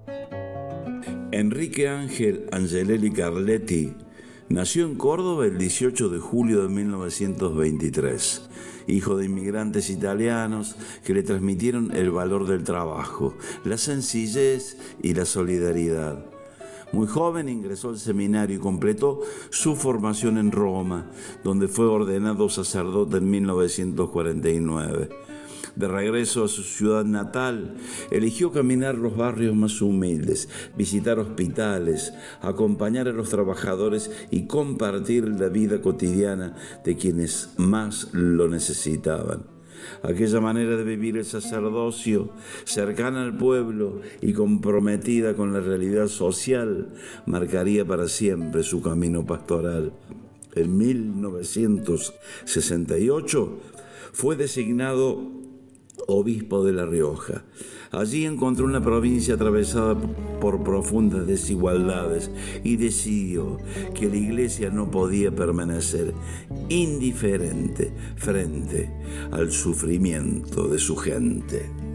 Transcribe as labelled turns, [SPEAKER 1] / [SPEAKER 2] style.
[SPEAKER 1] Enrique Ángel Angelelli Carletti nació en Córdoba el 18 de julio de 1923, hijo de inmigrantes italianos que le transmitieron el valor del trabajo, la sencillez y la solidaridad. Muy joven ingresó al seminario y completó su formación en Roma, donde fue ordenado sacerdote en 1949. De regreso a su ciudad natal, eligió caminar los barrios más humildes, visitar hospitales, acompañar a los trabajadores y compartir la vida cotidiana de quienes más lo necesitaban. Aquella manera de vivir el sacerdocio, cercana al pueblo y comprometida con la realidad social, marcaría para siempre su camino pastoral. En 1968 fue designado obispo de La Rioja. Allí encontró una provincia atravesada por profundas desigualdades y decidió que la Iglesia no podía permanecer indiferente frente al sufrimiento de su gente.